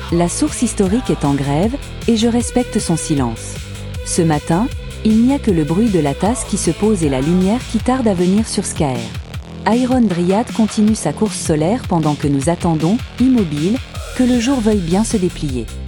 La source historique est en grève, et je respecte son silence. Ce matin, il n'y a que le bruit de la tasse qui se pose et la lumière qui tarde à venir sur Skaer. Iron Dryad continue sa course solaire pendant que nous attendons, immobiles, que le jour veuille bien se déplier.